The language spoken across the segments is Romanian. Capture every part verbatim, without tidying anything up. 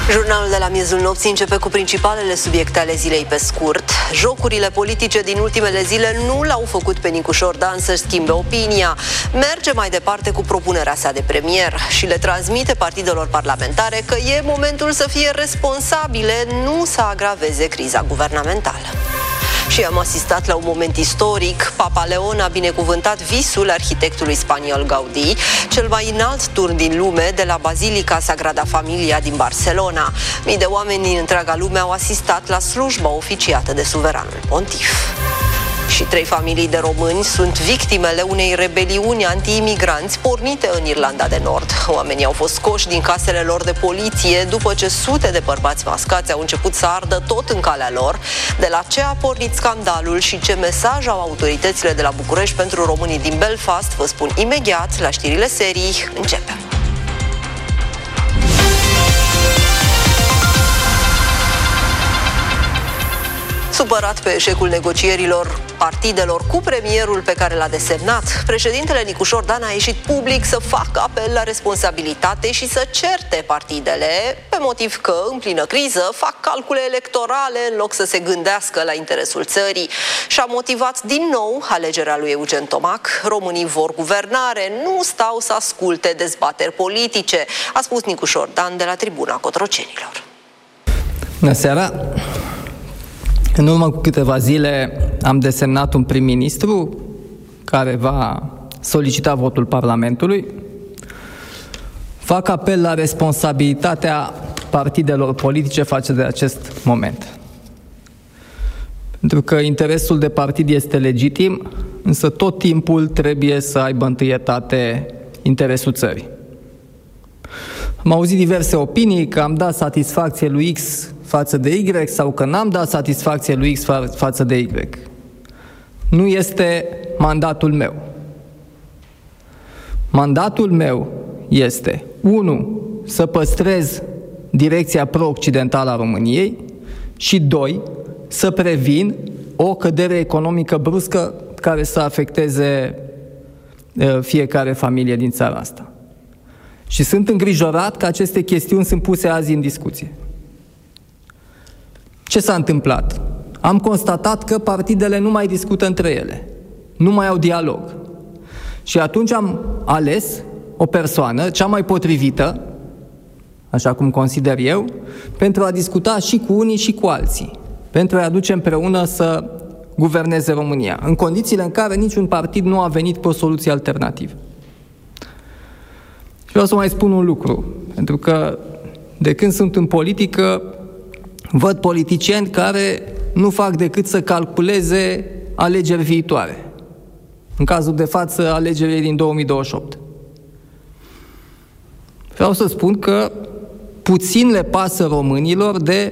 Jurnalul de la miezul nopții începe cu principalele subiecte ale zilei pe scurt. Jocurile politice din ultimele zile nu l-au făcut pe Nicu Șordan să-și schimbe opinia. Merge mai departe cu propunerea sa de premier și le transmite partidelor parlamentare că e momentul să fie responsabile, nu să agraveze criza guvernamentală. Și am asistat la un moment istoric. Papa Leon a binecuvântat visul arhitectului spaniol Gaudí, cel mai înalt turn din lume, de la Bazilica Sagrada Familia din Barcelona. Mii de oameni din întreaga lume au asistat la slujba oficiată de suveranul pontif. Și trei familii de români sunt victimele unei rebeliuni anti-imigranți pornite în Irlanda de Nord. Oamenii au fost scoși din casele lor de poliție după ce sute de bărbați mascați au început să ardă tot în calea lor. De la ce a pornit scandalul și ce mesaj au autoritățile de la București pentru românii din Belfast, vă spun imediat la știrile serii. Începem! Supărat pe eșecul negocierilor partidelor cu premierul pe care l-a desemnat, președintele Nicu Șordan a ieșit public să facă apel la responsabilitate și să certe partidele, pe motiv că, în plină criză, fac calcule electorale în loc să se gândească la interesul țării. Și-a motivat din nou alegerea lui Eugen Tomac. Românii vor guvernare, nu stau să asculte dezbateri politice, a spus Nicu Șordan de la tribuna Cotrocenilor. Bună seara! În urmă cu câteva zile am desemnat un prim-ministru care va solicita votul Parlamentului. Fac apel la responsabilitatea partidelor politice față de acest moment. Pentru că interesul de partid este legitim, însă tot timpul trebuie să aibă întâietate interesul țării. Am auzit diverse opinii că am dat satisfacție lui X față de Y sau că n-am dat satisfacție lui X fa- față de Y. Nu este mandatul meu. Mandatul meu este, unu, să păstrez direcția pro-occidentală a României și, doi, să previn o cădere economică bruscă care să afecteze uh, fiecare familie din țara asta. Și sunt îngrijorat că aceste chestiuni sunt puse azi în discuție. Ce s-a întâmplat? Am constatat că partidele nu mai discută între ele, nu mai au dialog. Și atunci am ales o persoană, cea mai potrivită, așa cum consider eu, pentru a discuta și cu unii și cu alții, pentru a-i aduce împreună să guverneze România, în condițiile în care niciun partid nu a venit cu o soluție alternativă. Și vreau să mai spun un lucru, pentru că de când sunt în politică, văd politicieni care nu fac decât să calculeze alegeri viitoare. În cazul de față, alegerile din două mii douăzeci și opt. Vreau să spun că puțin le pasă românilor de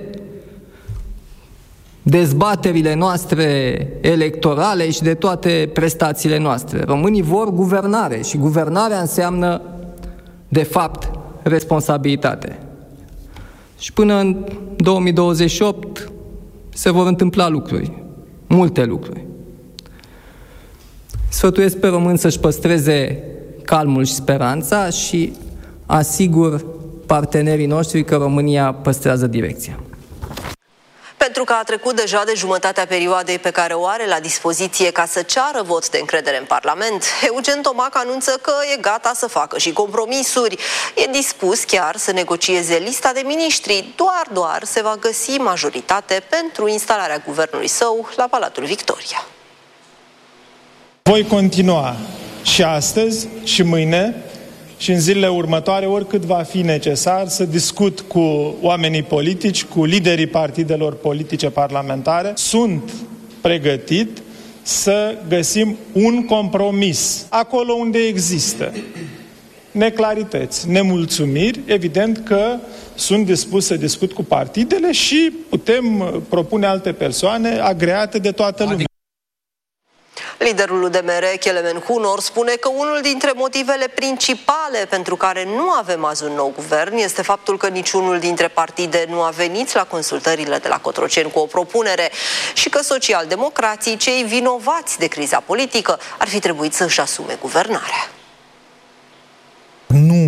dezbaterile noastre electorale și de toate prestațiile noastre. Românii vor guvernare și guvernarea înseamnă, de fapt, responsabilitate. Și până în două mii douăzeci și opt se vor întâmpla lucruri, multe lucruri. Sfătuiesc pe români să-și păstreze calmul și speranța și asigur partenerii noștri că România păstrează direcția. Pentru că a trecut deja de jumătatea perioadei pe care o are la dispoziție ca să ceară vot de încredere în Parlament, Eugen Tomac anunță că e gata să facă și compromisuri. E dispus chiar să negocieze lista de miniștri. Doar, doar se va găsi majoritate pentru instalarea guvernului său la Palatul Victoria. Voi continua și astăzi și mâine și în zilele următoare, oricât va fi necesar, să discut cu oamenii politici, cu liderii partidelor politice parlamentare. Sunt pregătit să găsim un compromis acolo unde există neclarități, nemulțumiri. Evident că sunt dispus să discut cu partidele și putem propune alte persoane agreate de toată lumea. Liderul U D M R, Kelemen Hunor, spune că unul dintre motivele principale pentru care nu avem azi un nou guvern este faptul că niciunul dintre partide nu a venit la consultările de la Cotroceni cu o propunere și că socialdemocrații, cei vinovați de criza politică, ar fi trebuit să își asume guvernarea. Nu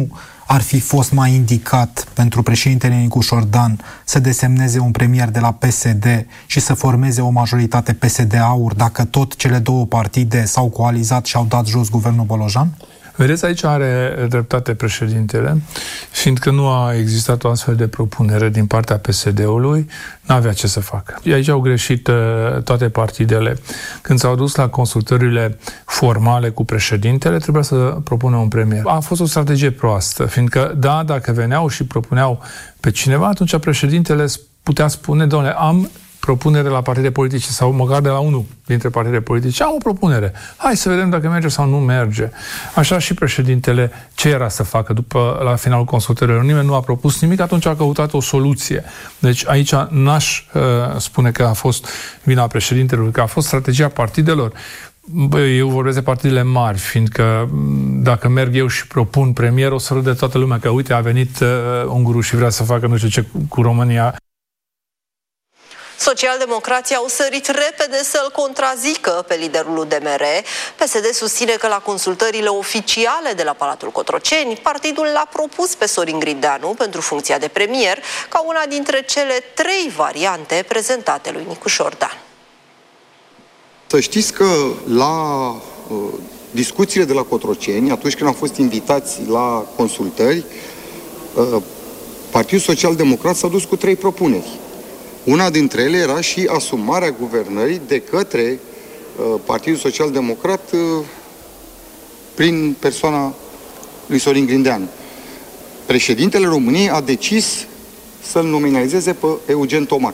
ar fi fost mai indicat pentru președintele Nicu Șordan să desemneze un premier de la P S D și să formeze o majoritate P S D-Aur dacă tot cele două partide s-au coalizat și au dat jos guvernul Bolojan? Vedeți, aici are dreptate președintele, fiindcă nu a existat o astfel de propunere din partea P S D-ului, n-avea ce să facă. Aici au greșit uh, toate partidele. Când s-au dus la consultările formale cu președintele, trebuia să propună un premier. A fost o strategie proastă, fiindcă, da, dacă veneau și propuneau pe cineva, atunci președintele putea spune, doamne, am propunere la partide politice sau măcar de la unul dintre partide politice. Am o propunere. Hai să vedem dacă merge sau nu merge. Așa și președintele ce era să facă după, la finalul consultărilor? Nimeni nu a propus nimic, atunci a căutat o soluție. Deci aici n-aș uh, spune că a fost vina președintelui, că a fost strategia partidelor. Eu vorbesc de partidele mari, fiindcă dacă merg eu și propun premier, o să râde toată lumea că uite, a venit uh, ungurul și vrea să facă nu știu ce cu România. Socialdemocrații au sărit repede să-l contrazică pe liderul U D M R. P S D susține că la consultările oficiale de la Palatul Cotroceni, partidul l-a propus pe Sorin Grindeanu pentru funcția de premier ca una dintre cele trei variante prezentate lui Nicu Șordan. Să știți că la uh, discuțiile de la Cotroceni, atunci când am fost invitați la consultări, uh, Partidul Social-Democrat s-a dus cu trei propuneri. Una dintre ele era și asumarea guvernării de către uh, Partidul Social-Democrat uh, prin persoana lui Sorin Grindeanu. Președintele României a decis să-l nominalizeze pe Eugen Tomac.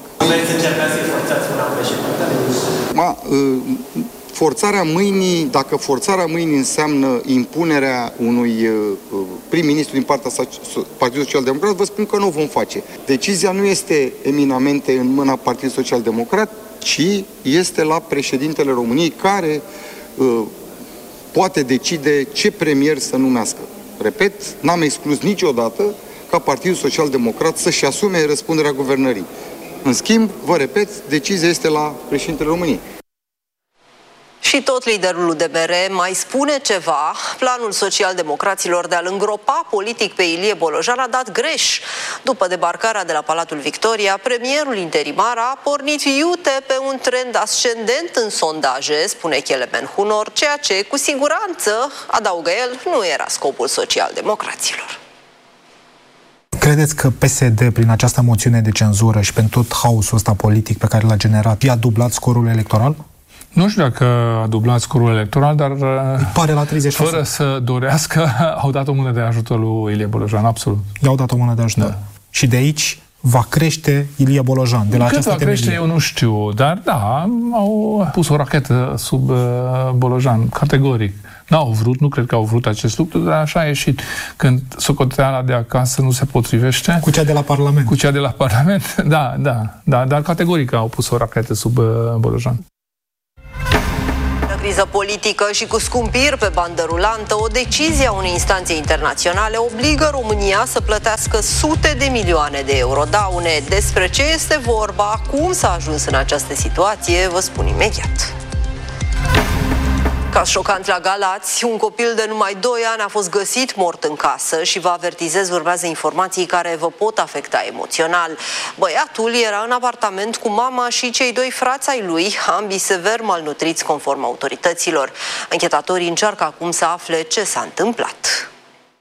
Ma, uh, forțarea mâinii, dacă forțarea mâinii înseamnă impunerea unui uh, prim-ministru din partea Partidului Social-Democrat, vă spun că nu o vom face. Decizia nu este eminamente în mâna Partidului Social-Democrat, ci este la președintele României care uh, poate decide ce premier să numească. Repet, n-am exclus niciodată ca Partidul Social-Democrat să-și asume răspunderea guvernării. În schimb, vă repet, decizia este la președintele României. Și tot liderul U D M R mai spune ceva. Planul social-democraților de a-l îngropa politic pe Ilie Bolojan a dat greș. După debarcarea de la Palatul Victoria, premierul interimar a pornit iute pe un trend ascendent în sondaje, spune Chelemen Hunor, ceea ce, cu siguranță, adaugă el, nu era scopul social-democraților. Credeți că P S D, prin această moțiune de cenzură și pentru tot haosul ăsta politic pe care l-a generat, i-a dublat scorul electoral? Nu știu dacă a dublat scorul electoral, dar pare la treizeci și șase. Fără să dorească, au dat o mână de ajutor lui Ilie Bolojan, absolut. I-au dat o mână de ajutor. Da. Și de aici va crește Ilie Bolojan. De la Cât va crește, temelie. Eu nu știu, dar da, au pus o rachetă sub uh, Bolojan, categoric. N-au vrut, nu cred că au vrut acest lucru, dar așa a ieșit. Când socoteala de acasă nu se potrivește... Cu cea de la Parlament. Cu cea de la Parlament, da, da, da, dar categoric au pus o rachetă sub uh, Bolojan. Criză politică și cu scumpiri pe bandă rulantă, o decizie a unei instanțe internaționale obligă România să plătească sute de milioane de euro daune. Despre ce este vorba, cum s-a ajuns în această situație, vă spun imediat. Caz șocant la Galați, un copil de numai doi ani a fost găsit mort în casă și vă avertizez, urmează informații care vă pot afecta emoțional. Băiatul era în apartament cu mama și cei doi frați ai lui, ambii sever malnutriți conform autorităților. Anchetatorii încearcă acum să afle ce s-a întâmplat.